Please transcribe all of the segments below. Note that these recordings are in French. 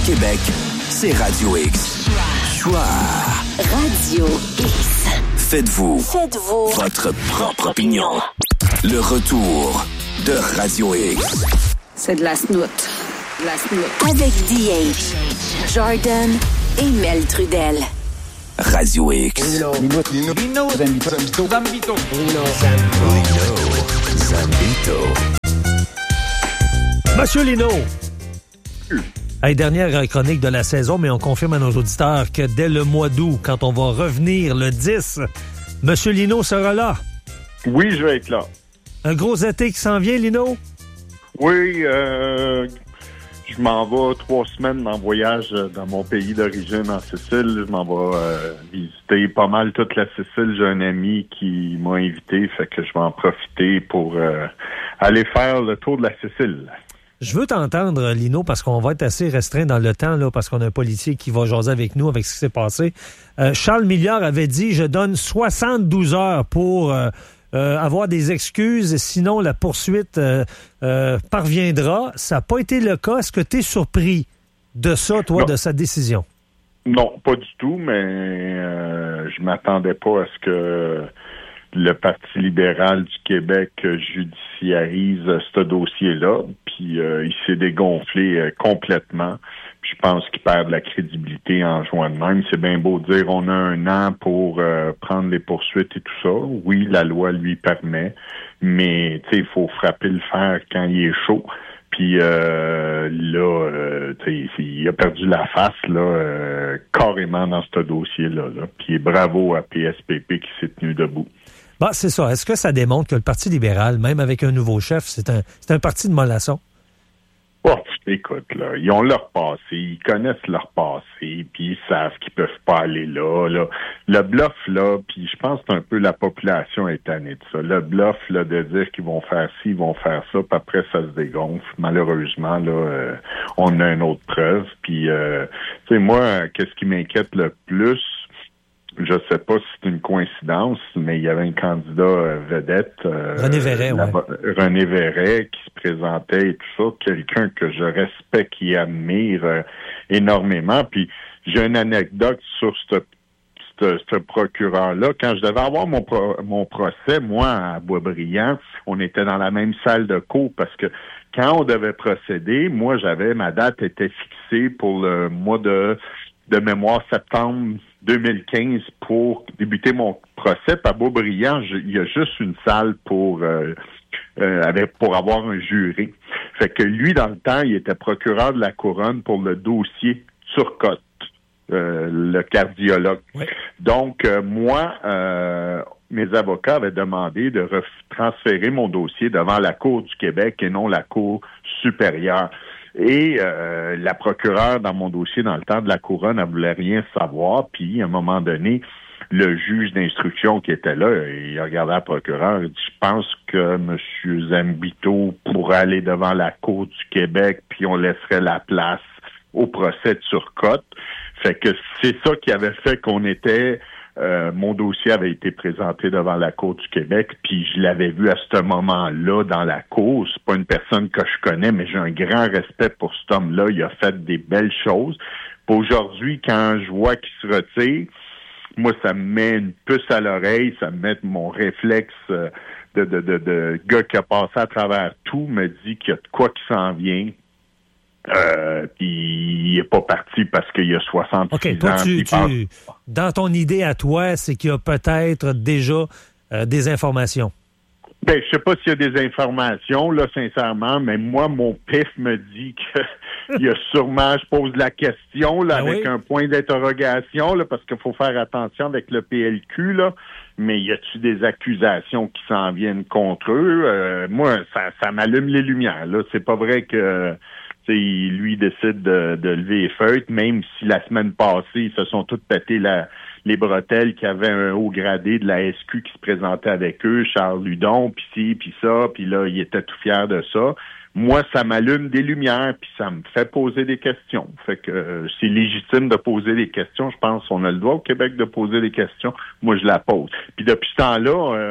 Québec, c'est Radio X. Choix. Radio X. Faites-vous votre propre opinion. Le retour de Radio X. C'est de la snoute. Avec DH, Jordan et Mel Trudel. Radio X. Lino Zambito. Monsieur Lino. Hey, dernière chronique de la saison, mais on confirme à nos auditeurs que dès le mois d'août, quand on va revenir le 10, Monsieur Lino sera là. Oui, je vais être là. Un gros été qui s'en vient, Lino? Oui, je m'en vais 3 semaines en voyage dans mon pays d'origine, en Sicile. Je m'en vais visiter pas mal toute la Sicile. J'ai un ami qui m'a invité, fait que je vais en profiter pour aller faire le tour de la Sicile. Je veux t'entendre, Lino, parce qu'on va être assez restreint dans le temps, là, parce qu'on a un policier qui va jaser avec nous, avec ce qui s'est passé. Charles Milliard avait dit, je donne 72 heures pour avoir des excuses, sinon la poursuite parviendra. Ça n'a pas été le cas. Est-ce que tu es surpris de ça, toi, de sa décision? Non, pas du tout, mais je m'attendais pas à ce que le Parti libéral du Québec judiciarise ce dossier-là, puis il s'est dégonflé complètement. Puis je pense qu'il perd de la crédibilité en jouant de même. C'est bien beau de dire on a 1 an pour prendre les poursuites et tout ça. Oui, la loi lui permet, mais tu sais, il faut frapper le fer quand il est chaud. Puis là, il a perdu la face là carrément dans ce dossier-là. Puis bravo à PSPP qui s'est tenu debout. Bah, c'est ça. Est-ce que ça démontre que le Parti libéral, même avec un nouveau chef, c'est un parti de mollassons? Oh, écoute, là, ils ont leur passé, ils connaissent leur passé, puis ils savent qu'ils peuvent pas aller là. Le bluff, là, puis je pense que c'est un peu la population est tannée de ça. Le bluff, là, de dire qu'ils vont faire ci, ils vont faire ça, puis après, ça se dégonfle. Malheureusement, là, on a une autre preuve. Puis, tu sais, moi, qu'est-ce qui m'inquiète le plus? Je sais pas si c'est une coïncidence, mais il y avait un candidat vedette. René Verret, René Verret qui se présentait et tout ça. Quelqu'un que je respecte et admire énormément. Puis j'ai une anecdote sur ce procureur-là. Quand je devais avoir mon procès, moi, à Boisbriand, on était dans la même salle de cour parce que quand on devait procéder, moi, ma date était fixée pour le mois de mémoire septembre 2015 pour débuter mon procès. Puis à Beaubriand, il y a juste une salle pour avoir un jury. Fait que lui, dans le temps, il était procureur de la Couronne pour le dossier Turcotte, le cardiologue. Oui. Donc, moi, mes avocats avaient demandé de transférer mon dossier devant la Cour du Québec et non la Cour supérieure. Et la procureure, dans mon dossier, dans le temps de la Couronne, elle voulait rien savoir. Puis, à un moment donné, le juge d'instruction qui était là, il a regardé la procureure, il dit, je pense que M. Zambito pourrait aller devant la Cour du Québec, puis on laisserait la place au procès de Turcotte. Fait que c'est ça qui avait fait qu'on était... mon dossier avait été présenté devant la Cour du Québec, puis je l'avais vu à ce moment-là dans la cour. C'est pas une personne que je connais, mais j'ai un grand respect pour cet homme-là. Il a fait des belles choses. Puis aujourd'hui, quand je vois qu'il se retire, moi, ça me met une puce à l'oreille, ça me met mon réflexe de gars qui a passé à travers tout, me dit qu'il y a de quoi qui s'en vient. Puis il est pas parti parce qu'il y a 66 OK, toi, ans. Dans ton idée à toi, c'est qu'il y a peut-être déjà des informations. Ben, je sais pas s'il y a des informations, là, sincèrement, mais moi, mon pif me dit qu'il y a sûrement, je pose la question, là, avec un point d'interrogation, là, parce qu'il faut faire attention avec le PLQ, là, mais y a-t-il des accusations qui s'en viennent contre eux? Moi, ça m'allume les lumières, là. C'est pas vrai que lui décide de lever les feutres, même si la semaine passée, ils se sont tous pétés les bretelles qu'il y avait un haut gradé de la SQ qui se présentait avec eux, Charles Ludon, puis ci, puis ça, puis là, il était tout fier de ça. Moi, ça m'allume des lumières, puis ça me fait poser des questions. Fait que c'est légitime de poser des questions. Je pense qu'on a le droit au Québec de poser des questions. Moi, je la pose. Puis depuis ce temps-là,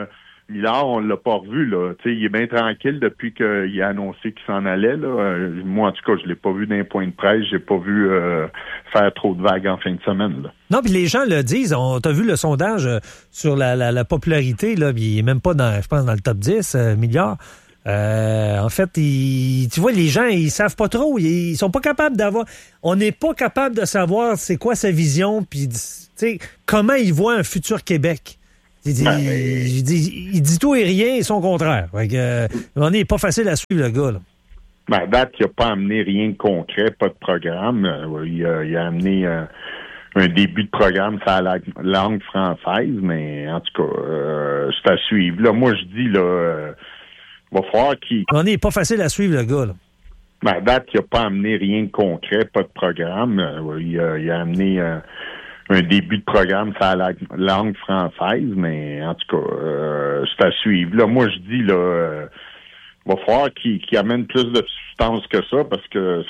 Millard, on l'a pas revu, là. Tu sais, il est bien tranquille depuis qu'il a annoncé qu'il s'en allait, là. Moi, en tout cas, je l'ai pas vu d'un point de presse. J'ai pas vu faire trop de vagues en fin de semaine, là. Non, puis les gens le disent. T'as vu le sondage sur la popularité, là. Il est même pas dans, je pense, dans le top 10, Milliard. En fait, tu vois, les gens, ils savent pas trop. Ils sont pas capables d'avoir... On n'est pas capable de savoir c'est quoi sa vision, puis, tu sais, comment il voit un futur Québec. Il dit tout et rien et son contraire. On n'est pas facile à suivre, le gars, là. À date, il n'a pas amené rien de concret, pas de programme. Il a amené un début de programme sur la langue française, mais en tout cas, c'est à suivre. Là, moi, je dis, là, va falloir qu'il... On n'est pas facile à suivre, le gars, là. À date, il n'a pas amené rien de concret, pas de programme. Il a amené un début de programme sur la langue française, mais en tout cas, c'est à suivre. Là, moi, je dis, là, va falloir qu'il amène plus de substance que ça, parce que